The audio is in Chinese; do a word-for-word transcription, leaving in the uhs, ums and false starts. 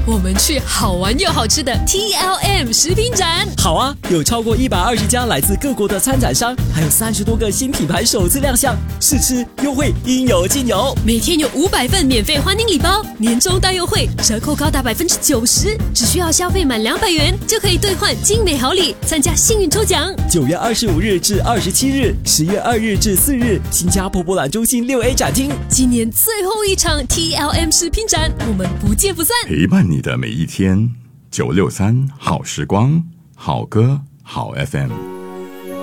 我们去好玩又好吃的 T L M 食品展。 好啊，有超过一百二十家来自各国的参展商，还有三十多个新品牌首次亮相，试吃优惠应有尽有。 每天有五百份免费欢迎礼包，年终大优惠，折扣高达百分之九十，只需要消费满两百元就可以兑换精美好礼，参加幸运抽奖。 九月二十五日至二十七日，十月二日至四日，新加坡博览中心六 A 展厅， 今年最后一场 T L M 食品展，我们不见不散。 陪伴你的每一天，九六三好时光，好歌好 F M。